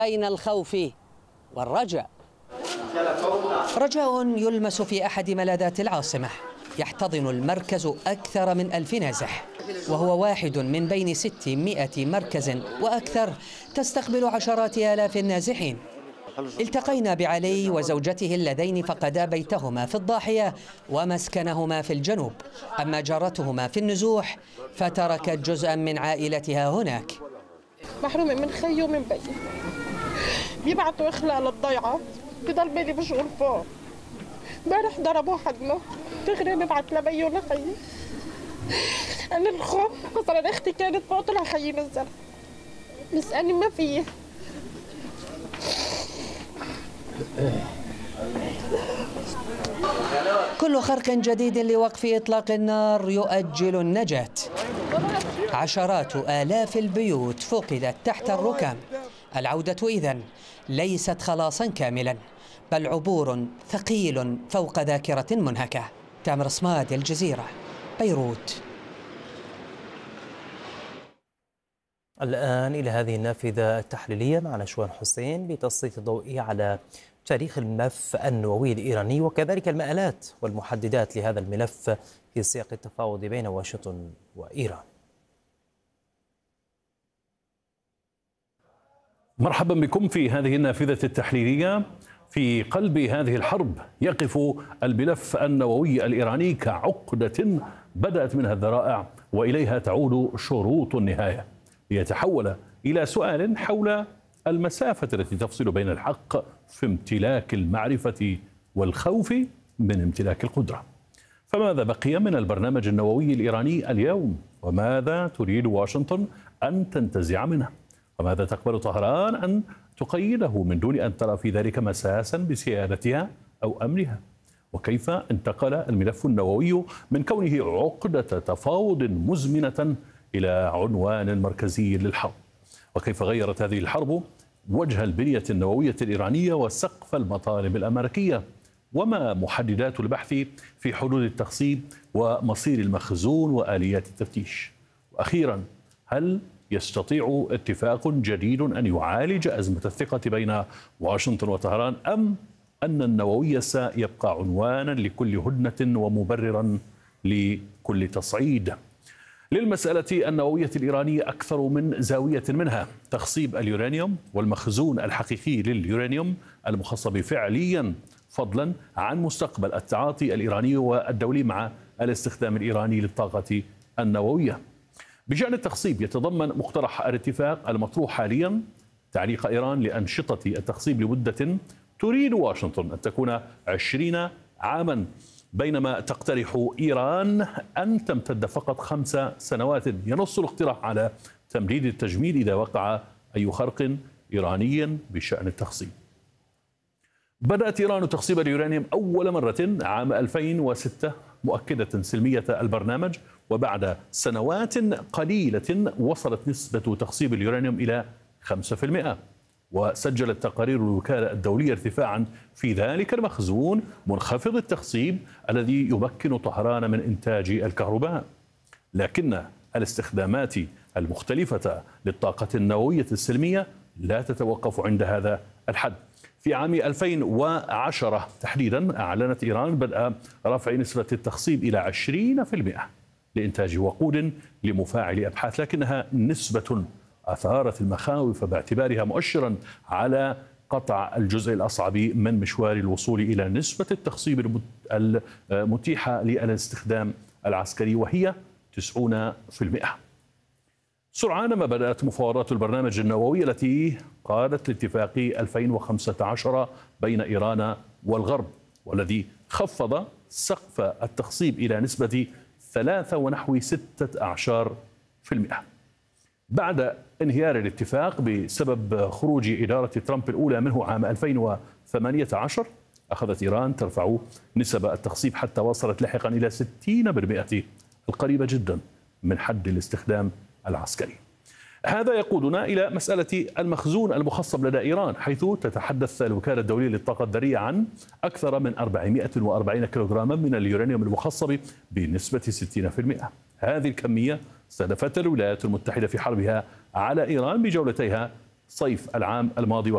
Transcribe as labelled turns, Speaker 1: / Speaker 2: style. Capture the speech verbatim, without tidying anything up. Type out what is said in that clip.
Speaker 1: بين الخوف والرجاء. رجاء يلمس في أحد ملاذات العاصمة، يحتضن المركز أكثر من ألف نازح، وهو واحد من بين ستمائة مركز وأكثر تستقبل عشرات آلاف النازحين. التقينا بعلي وزوجته اللذين فقدا بيتهما في الضاحية ومسكنهما في الجنوب، أما جارتهما في النزوح فتركت جزءا من عائلتها هناك.
Speaker 2: محرومة من خي ومن بي، بيبعتوا إخلاء للضيعة، بضل بيلي مشغول فوق. امبارح ضربوا حدنا، تغري ببعت لبي ولخي. أنا الخوف مثلا أختي كانت فوق، طلع خيي نزل، بس أنا ما فيه.
Speaker 1: كل خرق جديد لوقف إطلاق النار يؤجل النجاة. عشرات آلاف البيوت فقدت تحت الركام. العودة إذن ليست خلاصا كاملا، بل عبور ثقيل فوق ذاكرة منهكة. تامر صماد، الجزيرة، بيروت.
Speaker 3: الآن إلى هذه النافذة التحليلية مع نشوان حسين لتسليط الضوء على تاريخ الملف النووي الإيراني وكذلك المآلات والمحددات لهذا الملف في سياق التفاوض بين واشنطن وإيران.
Speaker 4: مرحبا بكم في هذه النافذة التحليلية. في قلب هذه الحرب يقف الملف النووي الإيراني كعقدة بدأت منها الذرائع وإليها تعود شروط النهاية، ليتحول إلى سؤال حول المسافة التي تفصل بين الحق في امتلاك المعرفة والخوف من امتلاك القدرة. فماذا بقي من البرنامج النووي الإيراني اليوم؟ وماذا تريد واشنطن أن تنتزع منه؟ وماذا تقبل طهران أن تقيده من دون أن ترى في ذلك مساسا بسيادتها أو أمنها؟ وكيف انتقل الملف النووي من كونه عقدة تفاوض مزمنة إلى عنوان مركزي للحرب؟ وكيف غيرت هذه الحرب وجه البنية النووية الإيرانية وسقف المطالب الأمريكية؟ وما محددات البحث في حدود التخصيب ومصير المخزون وآليات التفتيش؟ وأخيرا، هل يستطيع اتفاق جديد أن يعالج أزمة الثقة بين واشنطن وطهران، أم أن النووي سيبقى عنوانا لكل هدنة ومبررا لكل تصعيد؟ للمسألة النووية الإيرانية أكثر من زاوية منها: تخصيب اليورانيوم والمخزون الحقيقي لليورانيوم المخصب فعليا، فضلا عن مستقبل التعاطي الإيراني والدولي مع الاستخدام الإيراني للطاقة النووية. بشأن التخصيب، يتضمن مقترح الاتفاق المطروح حاليا تعليق إيران لأنشطة التخصيب لمدة تريد واشنطن أن تكون عشرين عاما، بينما تقترح إيران أن تمتد فقط خمس سنوات. ينص الاقتراح على تمديد التجميد إذا وقع أي خرق إيراني بشأن التخصيب. بدأت إيران تخصيب اليورانيوم أول مرة عام ألفين وستة مؤكدة سلمية البرنامج، وبعد سنوات قليلة وصلت نسبة تخصيب اليورانيوم إلى خمسة بالمئة، وسجلت تقارير الوكالة الدولية ارتفاعا في ذلك المخزون منخفض التخصيب الذي يمكن طهران من إنتاج الكهرباء. لكن الاستخدامات المختلفة للطاقة النووية السلمية لا تتوقف عند هذا الحد. في عام ألفين وعشرة تحديدا أعلنت إيران بدء رفع نسبة التخصيب إلى عشرين بالمئة لإنتاج وقود لمفاعل أبحاث، لكنها نسبة أثارت المخاوف باعتبارها مؤشرا على قطع الجزء الأصعب من مشوار الوصول إلى نسبة التخصيب المتيحة للاستخدام العسكري، وهي تسعين بالمئة. سرعان ما بدأت مفاوضات البرنامج النووي التي قادت لاتفاق ألفين وخمسة عشر بين إيران والغرب، والذي خفض سقف التخصيب إلى نسبة ثلاثة ونحو ستة أعشار في المئة. بعد انهيار الاتفاق بسبب خروج إدارة ترامب الأولى منه عام ألفين وثمانية عشر، أخذت إيران ترفع نسب التخصيب حتى وصلت لاحقا إلى ستين بالمئة، القريبة جدا من حد الاستخدام العسكري. هذا يقودنا إلى مسألة المخزون المخصب لدى إيران، حيث تتحدث الوكالة الدولية للطاقة الذرية عن أكثر من أربعمئة وأربعين كيلوغراما من اليورانيوم المخصب بنسبة ستين بالمئة. هذه الكمية استهدفتها الولايات المتحدة في حربها على إيران بجولتيها صيف العام الماضي.